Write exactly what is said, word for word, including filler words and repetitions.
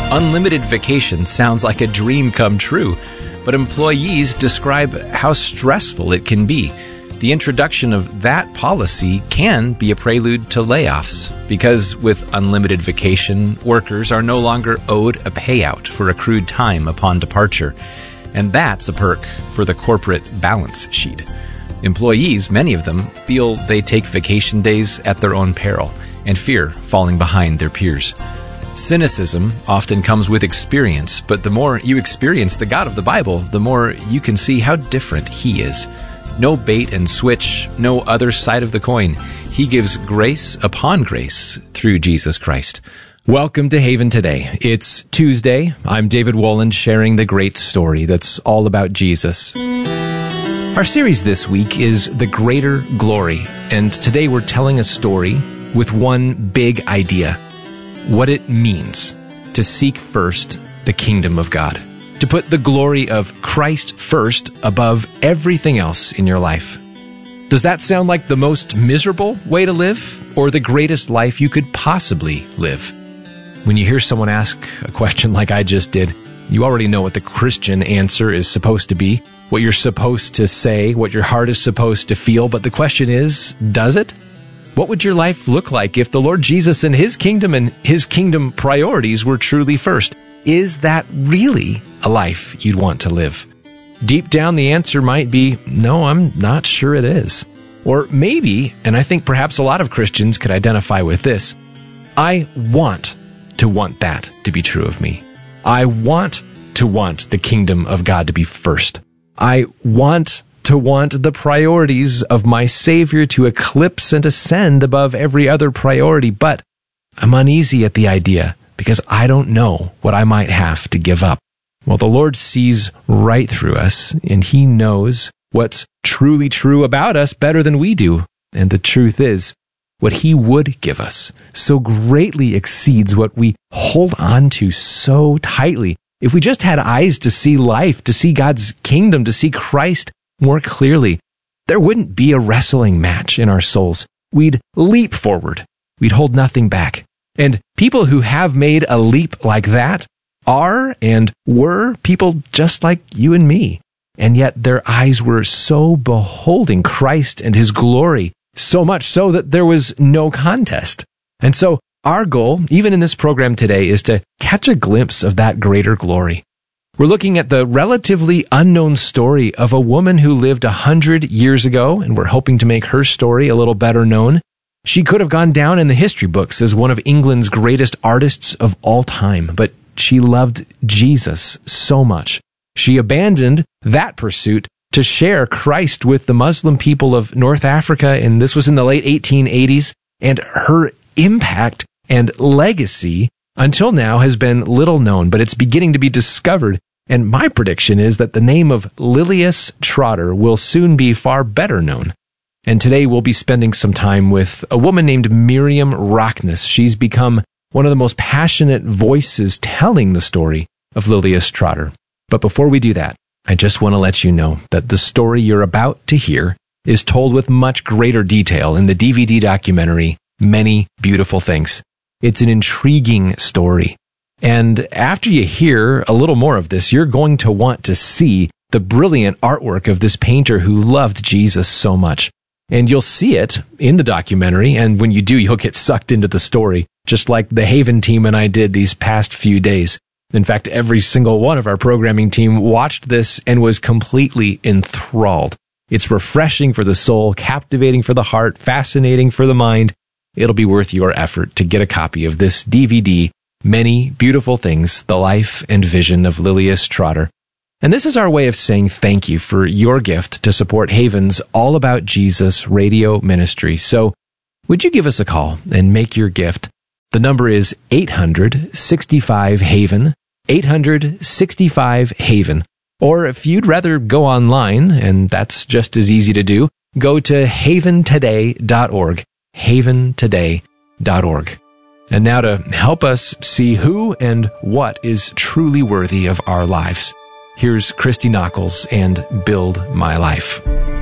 Unlimited vacation sounds like a dream come true, but employees describe how stressful it can be. The introduction of that policy can be a prelude to layoffs, because with unlimited vacation, workers are no longer owed a payout for accrued time upon departure. And that's a perk for the corporate balance sheet. Employees, many of them, feel they take vacation days at their own peril and fear falling behind their peers. Cynicism often comes with experience, but the more you experience the God of the Bible, the more you can see how different He is. No bait and switch, no other side of the coin. He gives grace upon grace through Jesus Christ. Welcome to Haven Today. It's Tuesday. I'm David Wolland, sharing the great story that's all about Jesus. Our series this week is The Greater Glory, and today we're telling a story with one big idea: what it means to seek first the kingdom of God, to put the glory of Christ first above everything else in your life. Does that sound like the most miserable way to live, or the greatest life you could possibly live? When you hear someone ask a question like I just did, you already know what the Christian answer is supposed to be, what you're supposed to say, what your heart is supposed to feel, but the question is, does it? What would your life look like if the Lord Jesus and His kingdom and His kingdom priorities were truly first? Is that really a life you'd want to live? Deep down, the answer might be, no, I'm not sure it is. Or maybe, and I think perhaps a lot of Christians could identify with this, I want to want that to be true of me. I want to want the kingdom of God to be first. I want to want the priorities of my Savior to eclipse and ascend above every other priority, but I'm uneasy at the idea because I don't know what I might have to give up. Well, the Lord sees right through us, and He knows what's truly true about us better than we do. And the truth is, what He would give us so greatly exceeds what we hold on to so tightly. If we just had eyes to see life, to see God's kingdom, to see Christ more clearly, there wouldn't be a wrestling match in our souls. We'd leap forward. We'd hold nothing back. And people who have made a leap like that are and were people just like you and me. And yet their eyes were so beholding Christ and His glory, so much so that there was no contest. And so our goal, even in this program today, is to catch a glimpse of that greater glory. We're looking at the relatively unknown story of a woman who lived a hundred years ago, and we're hoping to make her story a little better known. She could have gone down in the history books as one of England's greatest artists of all time, but she loved Jesus so much. She abandoned that pursuit to share Christ with the Muslim people of North Africa, and this was in the late eighteen eighties, and her impact and legacy until now has been little known, but it's beginning to be discovered. And my prediction is that the name of Lilias Trotter will soon be far better known. And today we'll be spending some time with a woman named Miriam Rockness. She's become one of the most passionate voices telling the story of Lilias Trotter. But before we do that, I just want to let you know that the story you're about to hear is told with much greater detail in the D V D documentary, Many Beautiful Things. It's an intriguing story. And after you hear a little more of this, you're going to want to see the brilliant artwork of this painter who loved Jesus so much. And you'll see it in the documentary, and when you do, you'll get sucked into the story, just like the Haven team and I did these past few days. In fact, every single one of our programming team watched this and was completely enthralled. It's refreshing for the soul, captivating for the heart, fascinating for the mind. It'll be worth your effort to get a copy of this D V D, Many Beautiful Things, The Life and Vision of Lilias Trotter. And this is our way of saying thank you for your gift to support Haven's All About Jesus radio ministry. So would you give us a call and make your gift? The number is eight hundred sixty-five Haven, eight hundred sixty-five Haven. Or if you'd rather go online, and that's just as easy to do, go to haven today dot org, haven today dot org. And now to help us see who and what is truly worthy of our lives, here's Christy Nockels and Build My Life.